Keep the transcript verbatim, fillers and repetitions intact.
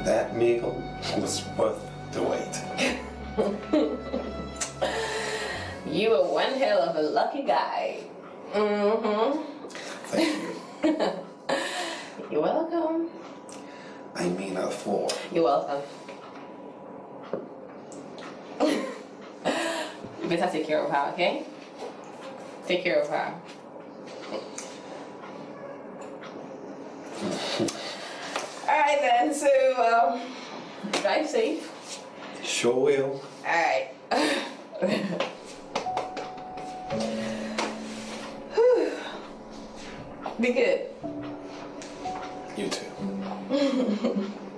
That meal was worth the wait. You are one hell of a lucky guy. Mm-hmm. Thank you. You're welcome. I mean a four. You're welcome. You better take care of her, okay? Take care of her. Alright then, so um, drive safe. Sure will. Alright. Be good. You too.